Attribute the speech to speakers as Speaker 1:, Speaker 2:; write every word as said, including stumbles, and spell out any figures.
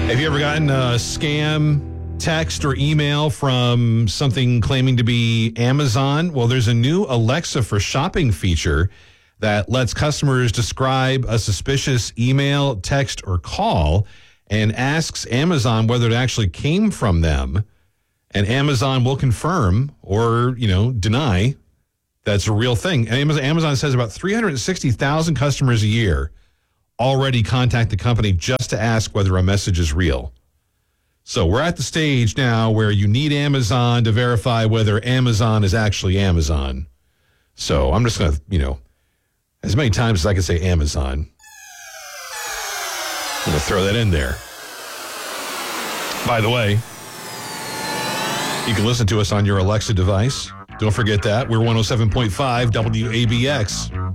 Speaker 1: Have you ever gotten a scam text or email from something claiming to be Amazon? Well, there's a new Alexa for shopping feature that lets customers describe a suspicious email, text, or call and asks Amazon whether it actually came from them. And Amazon will confirm or, you know, deny that's a real thing. And Amazon says about three hundred sixty thousand customers a year already contact the company just to ask whether a message is real. So we're at the stage now where you need Amazon to verify whether Amazon is actually Amazon. So I'm just going to, you know, as many times as I can say Amazon, I'm going to throw that in there. By the way, you can listen to us on your Alexa device. Don't forget that. We're one oh seven point five W A B X.